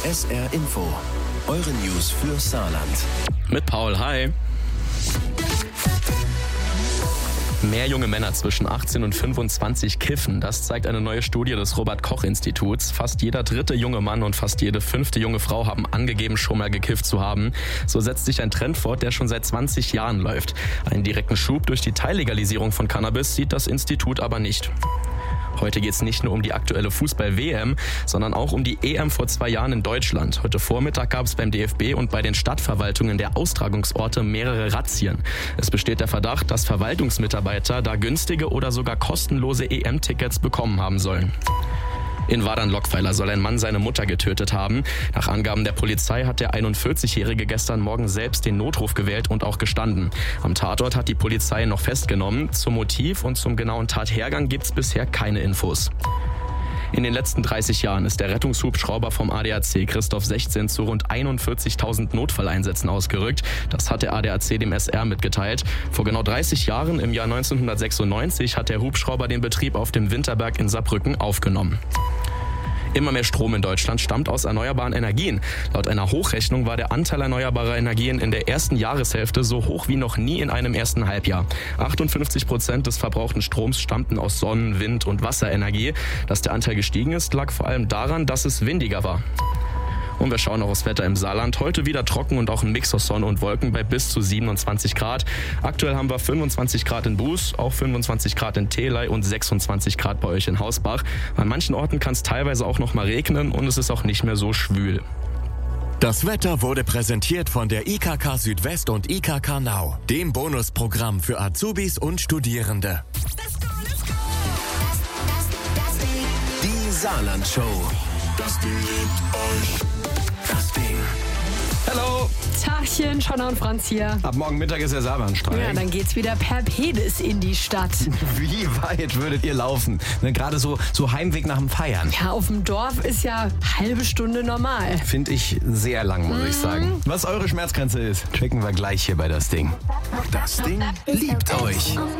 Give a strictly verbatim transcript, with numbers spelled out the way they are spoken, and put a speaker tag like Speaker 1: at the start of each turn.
Speaker 1: S R Info. Eure News für Saarland.
Speaker 2: Mit Paul, hi. Mehr junge Männer zwischen achtzehn und fünfundzwanzig kiffen. Das zeigt eine neue Studie des Robert-Koch-Instituts. Fast jeder dritte junge Mann und fast jede fünfte junge Frau haben angegeben, schon mal gekifft zu haben. So setzt sich ein Trend fort, der schon seit zwanzig Jahren läuft. Einen direkten Schub durch die Teillegalisierung von Cannabis sieht das Institut aber nicht. Heute geht es nicht nur um die aktuelle Fußball-W M, sondern auch um die E M vor zwei Jahren in Deutschland. Heute Vormittag gab es beim D F B und bei den Stadtverwaltungen der Austragungsorte mehrere Razzien. Es besteht der Verdacht, dass Verwaltungsmitarbeiter da günstige oder sogar kostenlose E M-Tickets bekommen haben sollen. In Wadern-Lockpfeiler soll ein Mann seine Mutter getötet haben. Nach Angaben der Polizei hat der einundvierzigjährige gestern Morgen selbst den Notruf gewählt und auch gestanden. Am Tatort hat die Polizei noch festgenommen. Zum Motiv und zum genauen Tathergang gibt's bisher keine Infos. In den letzten dreißig Jahren ist der Rettungshubschrauber vom A D A C Christoph sechzehn zu rund einundvierzigtausend Notfalleinsätzen ausgerückt. Das hat der A D A C dem S R mitgeteilt. Vor genau dreißig Jahren, im Jahr neunzehnhundertsechsundneunzig, hat der Hubschrauber den Betrieb auf dem Winterberg in Saarbrücken aufgenommen. Immer mehr Strom in Deutschland stammt aus erneuerbaren Energien. Laut einer Hochrechnung war der Anteil erneuerbarer Energien in der ersten Jahreshälfte so hoch wie noch nie in einem ersten Halbjahr. achtundfünfzig Prozent des verbrauchten Stroms stammten aus Sonnen-, Wind- und Wasserenergie. Dass der Anteil gestiegen ist, lag vor allem daran, dass es windiger war. Und wir schauen auch aufs Wetter im Saarland. Heute wieder trocken und auch ein Mix aus Sonne und Wolken bei bis zu siebenundzwanzig Grad. Aktuell haben wir fünfundzwanzig Grad in Buß, auch fünfundzwanzig Grad in Theley und sechsundzwanzig Grad bei euch in Hausbach. An manchen Orten kann es teilweise auch noch mal regnen und es ist auch nicht mehr so schwül.
Speaker 1: Das Wetter wurde präsentiert von der I K K Südwest und I K K Now, dem Bonusprogramm für Azubis und Studierende. Die Saarland-Show. Das Ding liebt euch. Das Ding.
Speaker 3: Hallo.
Speaker 4: Tachchen, Schonna und Franz hier.
Speaker 3: Ab morgen Mittag ist der Saarbahnstreik.
Speaker 4: Ja, dann geht's wieder per Pedis in die Stadt.
Speaker 3: Wie weit würdet ihr laufen? Ne, gerade so, so Heimweg nach dem Feiern.
Speaker 4: Ja, auf dem Dorf ist ja halbe Stunde normal.
Speaker 3: Finde ich sehr lang, muss
Speaker 4: mhm.
Speaker 3: ich sagen. Was eure Schmerzgrenze ist, checken wir gleich hier bei Das Ding.
Speaker 1: Das Ding liebt euch.